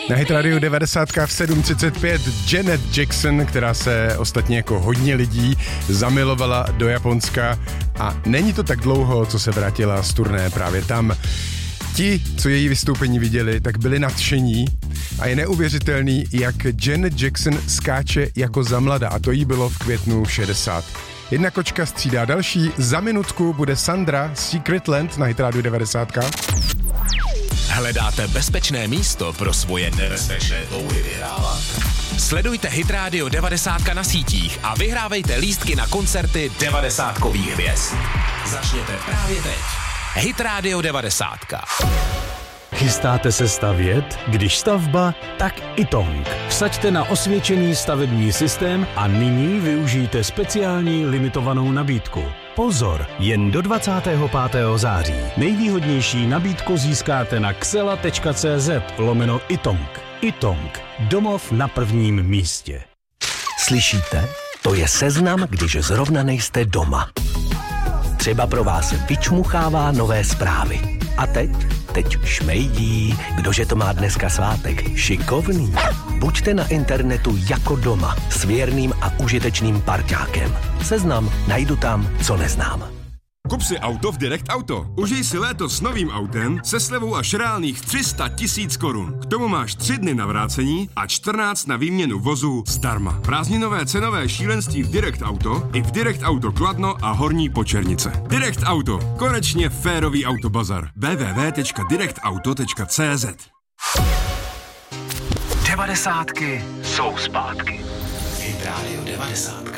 Na Hit Radio 90 v 7.35 Janet Jackson, která se ostatně jako hodně lidí zamilovala do Japonska a není to tak dlouho, co se vrátila z turné právě tam. Ti, co její vystoupení viděli, tak byli nadšení a je neuvěřitelný, jak Janet Jackson skáče jako za mlada a to jí bylo v květnu 60. Jedna kočka střídá další, za minutku bude Sandra Secretland na Hit Radio 90. Hledáte bezpečné místo pro svoje nebezpečné touhy vyhrávat? Sledujte Hit Radio 90 na sítích a vyhrávejte lístky na koncerty 90kových hvězd. Začněte právě teď. Hit Radio 90. Chystáte se stavět? Když stavba, tak Itong. Vsaďte na osvědčený stavební systém a nyní využijte speciální limitovanou nabídku. Pozor, jen do 25. září. Nejvýhodnější nabídku získáte na xela.cz/Itong. Itong. Domov na prvním místě. Slyšíte? To je seznam, když zrovna nejste doma. Třeba pro vás vyčmuchává nové zprávy. A teď šmejdí, kdože to má dneska svátek. Šikovný. Buďte na internetu jako doma s věrným a užitečným parťákem. Seznam najdu tam, co neznám. Kup si auto v Direct Auto. Užij si léto s novým autem se slevou až reálných 300 000 korun. K tomu máš 3 dny na vrácení a 14 na výměnu vozu zdarma. Prázdninové cenové šílenství v Direct Auto i v Direct Auto Kladno a Horní Počernice. Direct Auto. Konečně férový autobazar. www.directauto.cz 90ky jsou zpátky. Hit Radio 90.